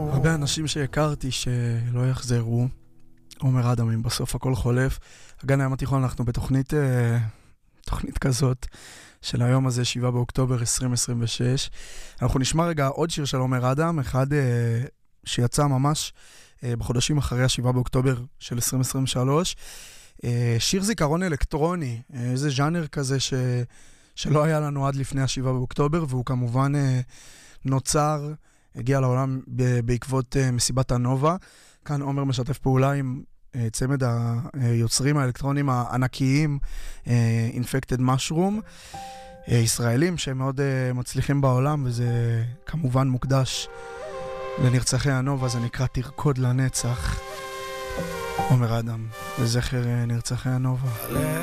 הרבה אנשים שהכרתי שלא יחזרו, עומר אדמים, בסוף הכל חולף. הגן הים התיכון, אנחנו בתוכנית כזאת של היום הזה, 7 באוקטובר 2026. אנחנו נשמע רגע עוד שיר של עומר אדם, אחד שיצא ממש בחודשים אחרי 7 באוקטובר של 2023. שיר זיכרון אלקטרוני, איזה ז'אנר כזה שלא היה לנו עד לפני 7 באוקטובר, והוא כמובן נוצר, הגיע לעולם בעקבות מסיבת הנובה. כאן עומר משתף פעולה עם צמד היוצרים האלקטרונים הענקיים, Infected Mushroom, ישראלים שהם מאוד מצליחים בעולם, וזה כמובן מוקדש לנרצחי הנובה, זה נקרא תרקוד לנצח. עומר אדם, לזכר נרצחי הנובה.